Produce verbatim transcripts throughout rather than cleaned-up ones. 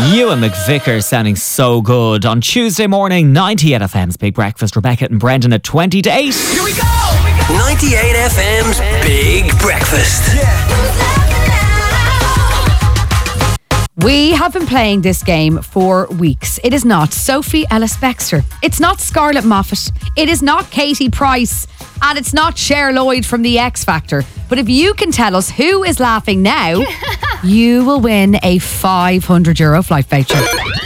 Ewan McVicker sounding so good on Tuesday morning. ninety-eight F M's Big Breakfast. Rebecca and Brendan at twenty to eight. Here we go! ninety-eight F M's Big Breakfast. We have been playing this game for weeks. It is not Sophie Ellis-Bextor. It's not Scarlett Moffat. It is not Katie Price. And it's not Cher Lloyd from The X Factor. But if you can tell us who is laughing now, you will win a five hundred euro flight voucher.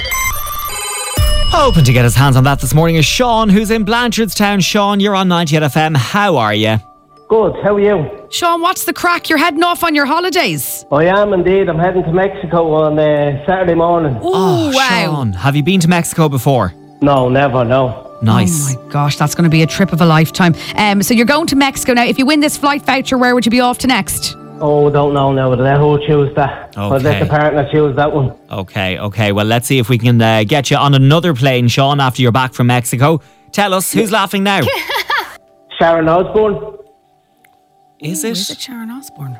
Hoping to get his hands on that this morning is Sean, who's in Blanchardstown. Sean, you're on ninety-eight F M. How are you? Good, how are you? Sean, what's the crack? You're heading off on your holidays. I am indeed. I'm heading to Mexico on uh, Saturday morning. Ooh, Oh, wow. Sean, have you been to Mexico before? No, never, no. Nice. Oh my gosh, that's going to be a trip of a lifetime. Um, so you're going to Mexico now. If you win this flight voucher, where would you be off to next? Oh, don't know now. Let who choose that. I'll let Okay. the partner choose that one. Okay, okay. Well, let's see if we can uh, get you on another plane, Sean, after you're back from Mexico. Tell us, who's laughing now? Sharon Osbourne. Is it? Is it Sharon Osbourne?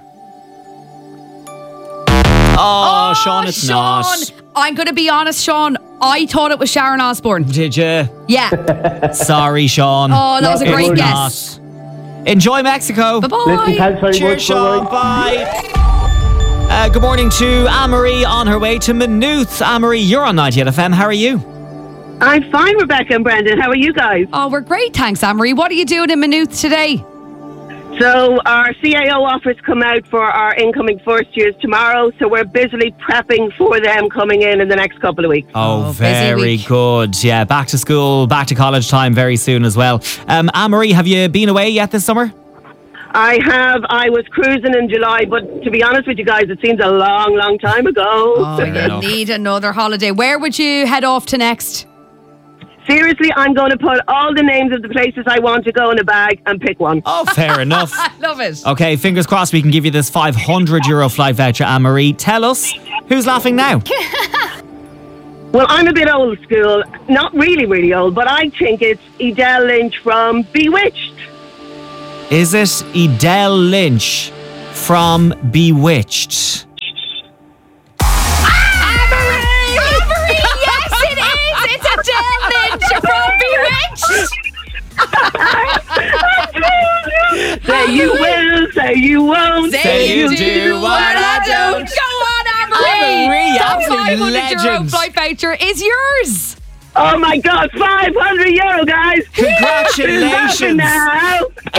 Oh, Sean, it's Sean. not. I'm going to be honest, Sean. I thought it was Sharon Osbourne. Did you? Yeah. Sorry, Sean. Oh, that was a Not great good. guess. Enjoy Mexico. Listen, Bye-bye. thanks very Cheers, much. Sean. Bye. Bye. Uh, good morning to Anne-Marie on her way to Maynooth. Anne-Marie, you're on ninety-eight F M. How are you? I'm fine, Rebecca and Brendan. How are you guys? Oh, we're great. Thanks, Anne-Marie. What are you doing in Maynooth today? So our C A O offers come out for our incoming first years tomorrow, so we're busily prepping for them coming in in the next couple of weeks. Oh, Oh, busy very week. good. Yeah, back to school, back to college time very soon as well. Um, Anne-Marie, have you been away yet this summer? I have, I was cruising in July, but to be honest with you guys, it seems a long, long time ago. Oh, Fair you enough. need another holiday. Where would you head off to next? Seriously, I'm going to put all the names of the places I want to go in a bag and pick one. Oh, fair enough. Love it. Okay, fingers crossed we can give you this five hundred euro flight voucher, Anne-Marie. Tell us, who's laughing now? Well, I'm a bit old school. Not really, really old, but I think it's Edel Lynch from Bewitched. Is it Edel Lynch from Bewitched? Anne-Marie! Anne-Marie, yes, it is. It's Adele Lynch from Bewitched. Say you will, say you won't, Say you do what I don't. Go on, Anne-Marie. Anne-Marie, That absolute five hundred euro legend. flight voucher is yours. Oh my God, five hundred euro, guys! Congratulations. Now.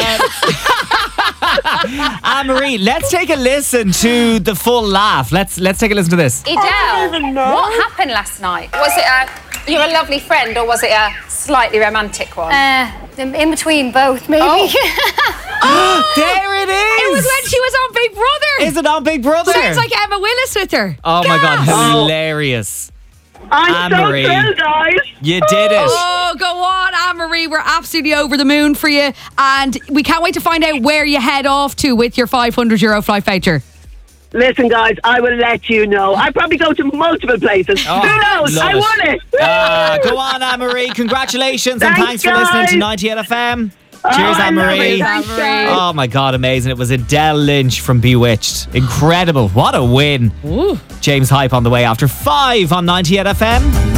Anne-Marie, let's take a listen to the full laugh. Let's let's take a listen to this. Edel, what happened last night? Was it a, you're a lovely friend, or was it a slightly romantic one? Uh, in between both, maybe. Oh. There it is. It was when she was on Big Brother. Is it on Big Brother? Sounds like Emma Willis with her. Oh my God, Oh. hilarious. I'm Anne-Marie. so thrilled, guys. You did it. Oh, go on, Anne-Marie. We're absolutely over the moon for you. And we can't wait to find out where you head off to with your five hundred euro flight voucher. Listen, guys, I will let you know. I probably go to multiple places. Oh, Who knows? love I it. won it. Ah, go on, Anne-Marie. Congratulations and Thanks, thanks for listening to guys. ninety-eight F M. Oh, Cheers, I love Anne-Marie. it. Thanks, guys. Oh my God, amazing. It was Adele Lynch from Bewitched. Incredible. What a win. Ooh. James Hype on the way after five on ninety-eight F M.